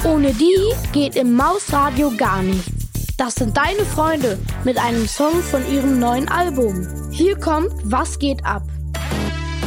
Ohne die geht im Mausradio gar nichts. Das sind deine Freunde mit einem Song von ihrem neuen Album. Hier kommt Was geht ab?